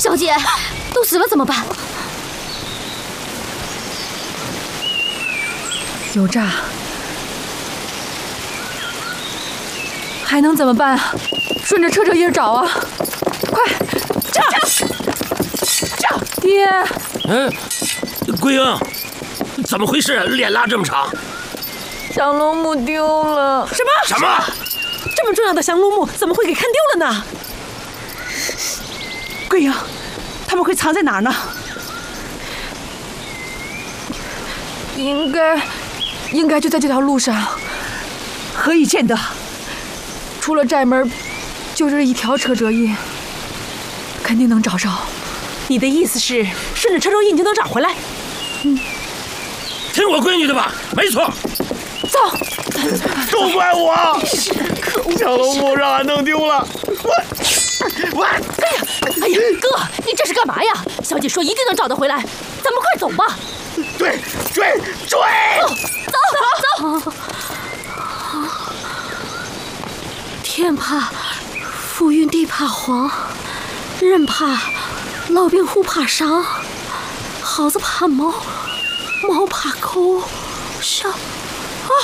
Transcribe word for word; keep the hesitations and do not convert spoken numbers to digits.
小姐，都死了怎么办？ 油炸，还能怎么办啊？顺着车辙印找啊！快，炸！炸！爹！ 嗯，桂英，怎么回事？脸拉这么长？ 降龙木丢了。 什么？ 什么？ 这么重要的降龙木怎么会给看丢了呢？桂英，他们会藏在哪儿呢？ 应该，应该就在这条路上。 何以见得？ 出了寨门，就这一条车辙印，肯定能找着。 你的意思是，顺着车轴印就能找回来？ 嗯， 听我闺女的吧，没错。 走。 都怪我！ 是的，可恶！ 降龙木让俺弄丢了，我我。 哎呀，哎呀，哥，你这是干嘛呀？小姐说一定能找得回来，咱们快走吧。 追追追！ 走走走！天怕浮云，地怕黄，人怕老兵，虎怕伤，耗子怕猫，猫怕狗，小